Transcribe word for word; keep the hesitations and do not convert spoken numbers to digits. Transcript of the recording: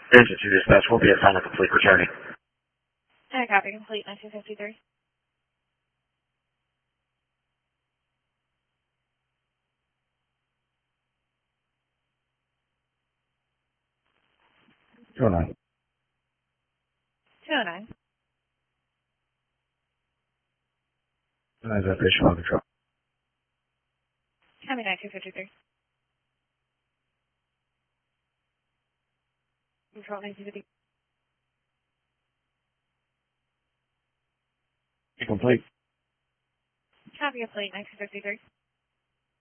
Engine two dispatch will be assigned a complete returning. I copy complete nineteen fifty-three. two oh nine. two oh nine. Nice operation on control. Copy nineteen fifty-three. Control nineteen fifty. Complete. Copy complete nineteen fifty-three.